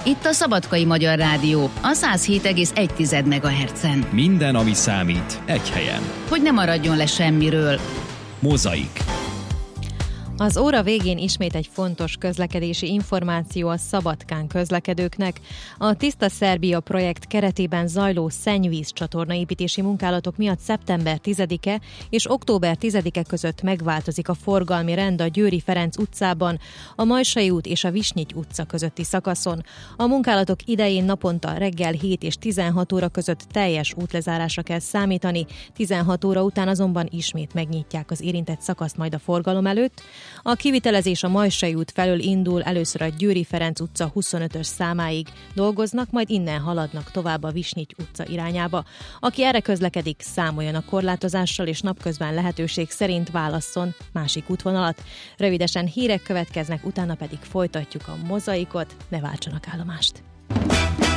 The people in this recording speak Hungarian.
Itt a Szabadkai Magyar Rádió, a 107,1 MHz-en. Minden, ami számít, egy helyen. Hogy ne maradjon le semmiről. Mozaik. Az óra végén ismét egy fontos közlekedési információ a Szabadkán közlekedőknek. A Tiszta Szerbia projekt keretében zajló szennyvíz csatornaépítési munkálatok miatt szeptember 10-e és október 10-e között megváltozik a forgalmi rend a Győri Ferenc utcában, a Majsai út és a Visnyich utca közötti szakaszon. A munkálatok idején naponta reggel 7 és 16 óra között teljes útlezárásra kell számítani, 16 óra után azonban ismét megnyitják az érintett szakaszt majd a forgalom előtt. A kivitelezés a Majsai út felől indul, először a Győri Ferenc utca 25-ös számáig dolgoznak, majd innen haladnak tovább a Visnyich utca irányába. Aki erre közlekedik, számoljon a korlátozással, és napközben lehetőség szerint válasszon másik útvonalat. Rövidesen hírek következnek, utána pedig folytatjuk a mozaikot, ne váltsanak állomást.